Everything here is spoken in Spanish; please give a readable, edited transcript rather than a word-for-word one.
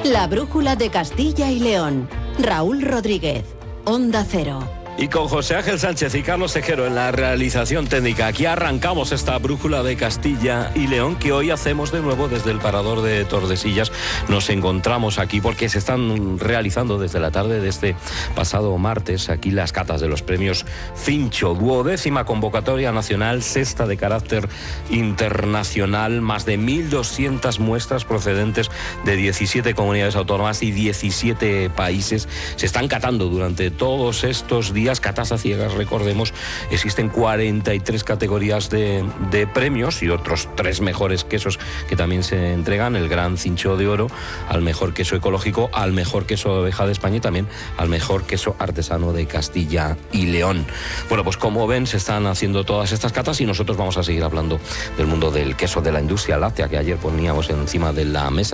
La brújula de Castilla y León. Raúl Rodríguez, Onda Cero. Y con José Ángel Sánchez y Carlos Tejero en la realización técnica, aquí arrancamos esta brújula de Castilla y León que hoy hacemos de nuevo desde el Parador de Tordesillas. Nos encontramos aquí porque se están realizando desde la tarde de este pasado martes aquí las catas de los premios Fincho, 12ª convocatoria nacional, 6ª de carácter internacional, más de 1.200 muestras procedentes de 17 comunidades autónomas y 17 países. Se están catando durante todos estos días, catas a ciegas, recordemos, existen 43 categorías de premios y otros 3 mejores quesos que también se entregan, el Gran Cincho de Oro, al mejor queso ecológico, al mejor queso de oveja de España y también al mejor queso artesano de Castilla y León. Bueno, pues como ven, se están haciendo todas estas catas y nosotros vamos a seguir hablando del mundo del queso, de la industria láctea que ayer poníamos encima de la mesa.